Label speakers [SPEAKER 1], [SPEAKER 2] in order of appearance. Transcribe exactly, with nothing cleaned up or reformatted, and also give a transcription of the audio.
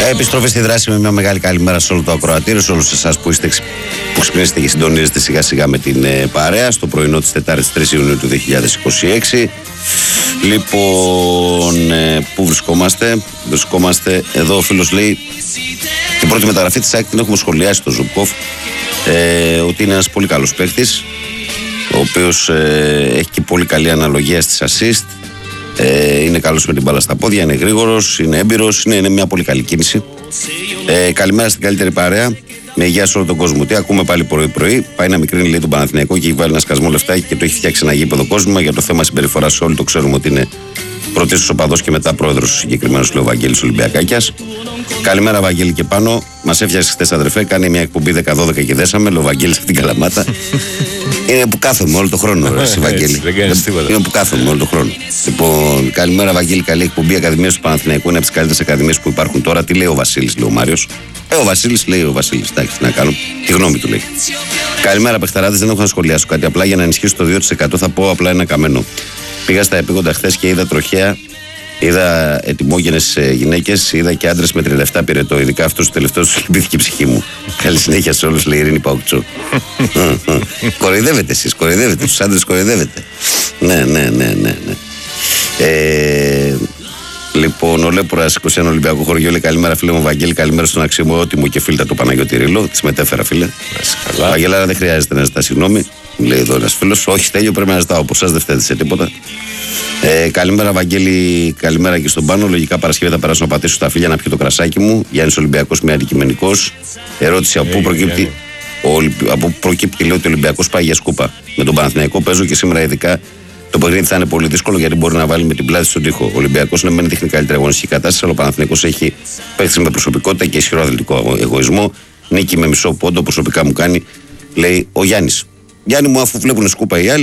[SPEAKER 1] Επιστροφή στη δράση με μια μεγάλη καλημέρα σε όλο το ακροατήριο, σε όλους εσάς που, είστε, που ξυπνήσετε και συντονίζετε σιγά σιγά με την ε, παρέα στο πρωινό της Τετάρτης τρεις Ιουνίου του δύο χιλιάδες είκοσι έξι. Λοιπόν, ε, πού βρισκόμαστε? Βρισκόμαστε εδώ, ο φίλος λέει την πρώτη μεταγραφή της ΑΕΚ την έχουμε σχολιάσει στο Ζουμπκόφ, ε, ότι είναι ένας πολύ καλός παίκτης, ο οποίος ε, έχει και πολύ καλή αναλογία στις assist. Ε, είναι καλός με την μπάλα στα πόδια, είναι γρήγορος, είναι έμπειρος, είναι, είναι μια πολύ καλή κίνηση. Ε, καλημέρα στην καλύτερη παρέα. Με υγεία σε όλο τον κόσμο. Τι ακούμε πάλι πρωί-πρωί. Πάει να μικρύνει λέει τον Παναθηναϊκό και έχει βάλει ένα σκασμό λεφτάκι και το έχει φτιάξει ένα γήπεδο κόσμο. Για το θέμα συμπεριφοράς όλοι το ξέρουμε ότι είναι πρωτίστως οπαδός και μετά πρόεδρος ο συγκεκριμένος, λέει ο Βαγγέλης Ολυμπιακάκιας. Καλημέρα, Βαγγέλη και πάνω. Μας έφτιαξε χτες, αδερφέ. Κάνει μια εκπομπή δέκα δώδεκα και δέσαμε. Λέει ο Βαγγέλης από την Καλαμάτα. Είναι που κάθομαι όλο τον χρόνο, ρε, εσύ, Βαγγέλη. Είναι που κάθομαι όλο τον χρόνο. Λοιπόν, καλημέρα, Βαγγέλη. Καλή εκπομπή. Ακαδημία του Παναθηναϊκού είναι από τις καλύτερες ακαδημίες που υπάρχουν τώρα. Τι λέει ο Βασίλης, λέει ο Μάριος. Ε, ο Βασίλης λέει ο Βασίλης. Εντάξει, τι να κάνω. Τη γνώμη του λέει. Καλημέρα, παιχταράδες. Δεν έχω να σχολιάσω κάτι. Απλά για να ενισχύσω το δύο τοις εκατό θα πω απλά ένα καμένο. Πήγα στα επίγοντα χθες και είδα τροχέα. Είδα ετοιμόγενες γυναίκες, είδα και άντρες με τριάντα επτά πυρετό. Ειδικά αυτούς τους τελευταίους τους λυπήθηκε η ψυχή μου. Καλή συνέχεια σε όλους, λέει η Ειρήνη Παουκτσού. Κοροϊδεύετε εσείς, κοροϊδεύετε. Τους άντρες κοροϊδεύετε. Ναι, ναι, ναι, ναι. ναι. Ε, λοιπόν, ο Λέπουρας είκοσι ένα Ολυμπιακό χωριό λέει καλημέρα, φίλε μου Βαγγέλη. Καλημέρα στον αξιομότιμο και φίλτα του Παναγιώτη Ρήλο. Τη μετέφερα, φίλε. Βαγγελάρα, δεν χρειάζεται να ζητά συγγνώμη. Λέει εδώ ένας φίλος. Όχι, Στέλιο, πρέπει να ζητάω από εσάς, δεν φταίτε σε τίποτα. Ε, καλημέρα, Βαγγέλη, καλημέρα και στον Πάνο. Λογικά Παρασκευή θα περάσω να πατήσω στα φίλια να πιω το κρασάκι μου. Γιάννης Ολυμπιακός με αντικειμενικός. Ερώτηση: από πού προκύπτει, από προκύπτει λέει, ότι ο Ολυμπιακός πάει για σκούπα? Με τον Παναθηναϊκό παίζω και σήμερα ειδικά το παιχνίδι θα είναι πολύ δύσκολο γιατί μπορεί να βάλει με την πλάτη στον τοίχο. Ο Ολυμπιακός είναι μεν τεχνικά καλύτερη αγωνιστική κατάσταση, αλλά ο Παναθηναϊκός έχει παίξει με προσωπικότητα και ισχυρό αθλητικό εγωισμό. Νίκη με μισό πόντο προσωπικά μου κάνει, λέει ο Γιάννης. Γιάννη μου, αφού βλέπουν σκούπα οι άλλοι.